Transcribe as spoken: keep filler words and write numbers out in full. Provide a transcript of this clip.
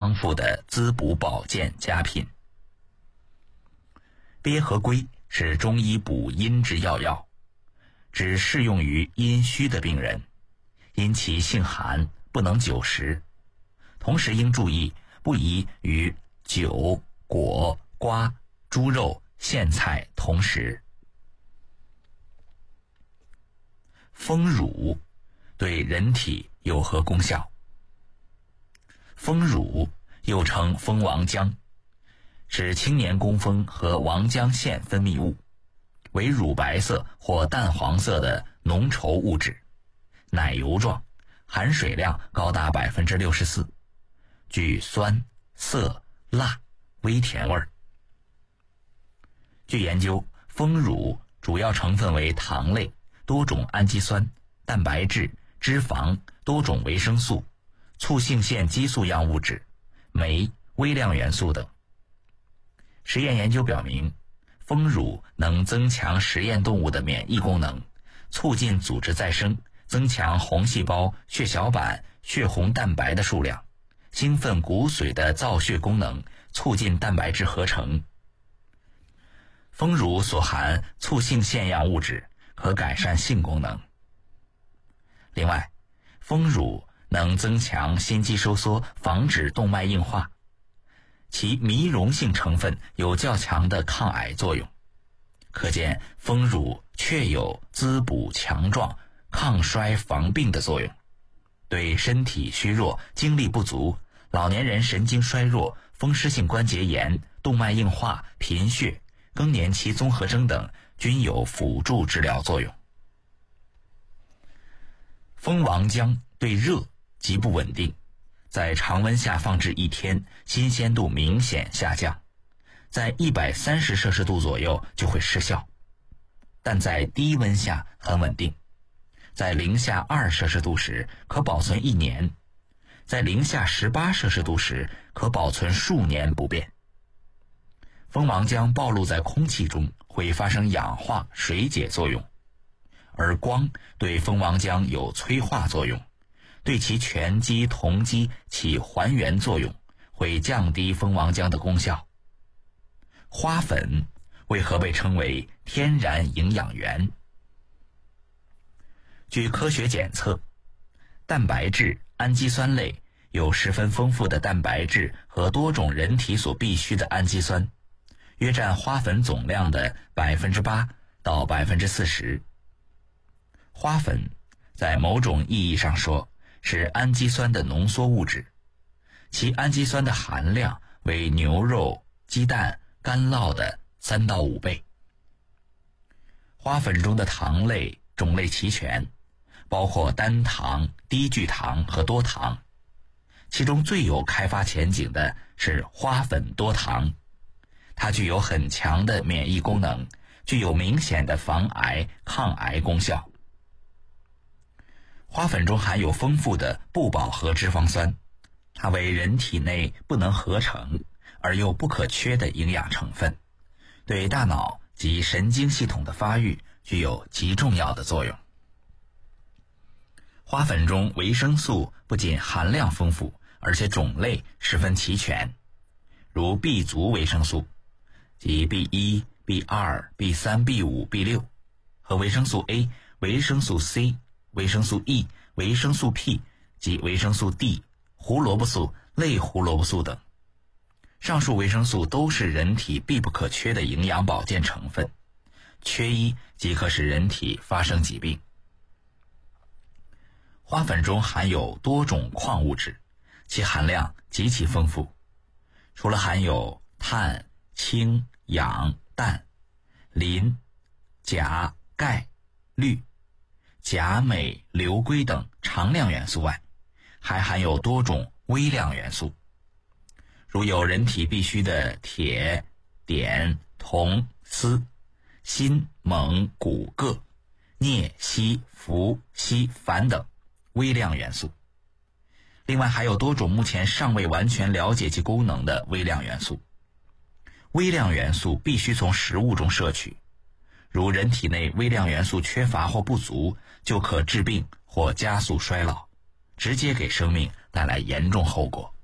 丰富的滋补保健佳品。鳖和龟是中医补阴之要药，只适用于阴虚的病人，因其性寒，不能久食，同时应注意不宜与酒、果、瓜、猪肉、苋菜同食。蜂乳对人体有何功效？蜂乳又称蜂王浆，是青年工蜂和王浆腺分泌物，为乳白色或淡黄色的浓稠物质，奶油状，含水量高达 百分之六十四， 具酸、涩、辣、微甜味儿。据研究，蜂乳主要成分为糖类、多种氨基酸、蛋白质、脂肪、多种维生素、促性腺激素样物质、酶、微量元素等。实验研究表明，蜂乳能增强实验动物的免疫功能，促进组织再生，增强红细胞、血小板、血红蛋白的数量，兴奋骨髓的造血功能，促进蛋白质合成。蜂乳所含促性腺样物质可改善性功能。另外，蜂乳能增强心肌收缩，防止动脉硬化，其醚溶性成分有较强的抗癌作用。可见蜂乳确有滋补强壮、抗衰防病的作用，对身体虚弱、精力不足、老年人神经衰弱、风湿性关节炎、动脉硬化、贫血、更年期综合征等均有辅助治疗作用。蜂王浆对热极不稳定，在常温下放置一天，新鲜度明显下降，在一百三十摄氏度左右就会失效，但在低温下很稳定，在零下二摄氏度时可保存一年，在零下十八摄氏度时可保存数年不变。蜂王浆暴露在空气中会发生氧化水解作用，而光对蜂王浆有催化作用，对其醛基、酮基起还原作用，会降低蜂王浆的功效。花粉为何被称为天然营养源？据科学检测，蛋白质、氨基酸类有十分丰富的蛋白质和多种人体所必需的氨基酸，约占花粉总量的 百分之八 到 百分之四十。 花粉在某种意义上说是氨基酸的浓缩物质，其氨基酸的含量为牛肉、鸡蛋、干酪的三到五倍。花粉中的糖类种类齐全，包括单糖、低聚糖和多糖，其中最有开发前景的是花粉多糖，它具有很强的免疫功能，具有明显的防癌、抗癌功效。花粉中含有丰富的不饱和脂肪酸，它为人体内不能合成而又不可缺的营养成分，对大脑及神经系统的发育具有极重要的作用。花粉中维生素不仅含量丰富，而且种类十分齐全，如 B 族维生素即 B 一、B 二、B 三、B 五、B 六 和维生素 A、维生素 C、维生素 E、维生素 P 及维生素 D、胡萝卜素、类胡萝卜素等。上述维生素都是人体必不可缺的营养保健成分，缺一即可使人体发生疾病。花粉中含有多种矿物质，其含量极其丰富，除了含有碳、氢、氧、氮、磷、钾、钙、氯、钾、镁、硫、硅等常量元素外，还含有多种微量元素，如有人体必需的铁、碘、铜、丝、锌、锰、钴、铬、镍、硒、氟、硒、钒等微量元素。另外还有多种目前尚未完全了解其功能的微量元素。微量元素必须从食物中摄取，如人体内微量元素缺乏或不足，就可致病或加速衰老，直接给生命带来严重后果。